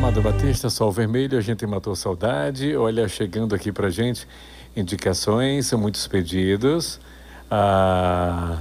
Amado Batista, Sol Vermelho, a gente matou saudade. Olha, chegando aqui pra gente, indicações, são muitos pedidos. Ah,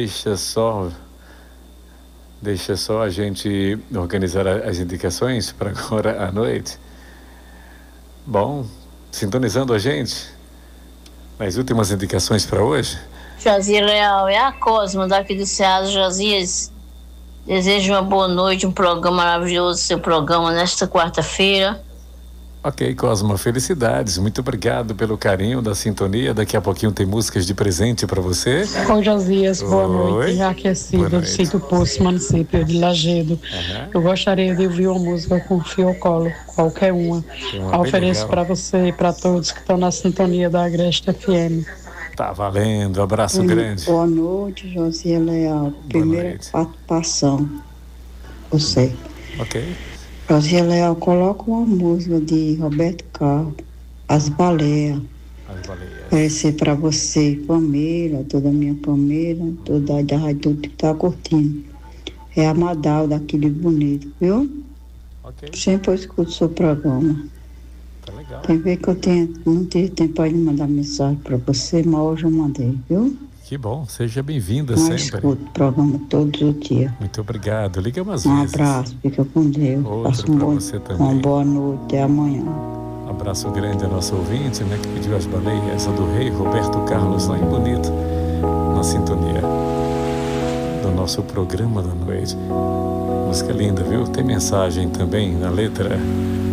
deixa só a gente organizar as indicações para agora à noite. Bom, sintonizando a gente, as últimas indicações para hoje. Josias Leal, é a Cosma daqui do Ceará. Josias, desejo uma boa noite, um programa maravilhoso, seu programa nesta quarta-feira. Ok, Cosma, felicidades. Muito obrigado pelo carinho da sintonia. Daqui a pouquinho tem músicas de presente para você. Oi, Josias, boa Oi. noite. Aqui é Cida, do sítio Poço, município de Lagedo. Eu gostaria de ouvir uma música com Fio Colo, qualquer uma. Ofereço para você e para todos que estão na sintonia da Agreste FM. Tá valendo, abraço grande. Boa noite, Josias Leal. Primeira participação. Você. Ok. Josias Leal, coloca uma música de Roberto Carlos, As Baleias. As Baleias. Oferecer para você, família, toda a minha família, toda a rádio que tá curtindo. É a Madal daquele bonito, viu? Ok. Sempre eu escuto o seu programa. Tá legal. Tem vez que não tive tempo de mandar mensagem para você, mas hoje eu mandei, viu? Que bom, seja bem-vinda Mas sempre. escuto o programa todos os dias. Muito obrigado, liga umas Um vezes. abraço, fica com Deus. Outro para você também. Uma boa noite, até amanhã. Abraço grande a nossa ouvinte, né, que pediu As Baleias, essa do rei Roberto Carlos, lá em Bonito, na sintonia do nosso programa da noite. Música linda, viu? Tem mensagem também na letra.